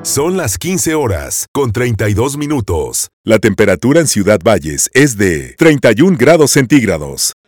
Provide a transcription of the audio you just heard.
Son las 15 horas con 32 minutos. La temperatura en Ciudad Valles es de 31 grados centígrados.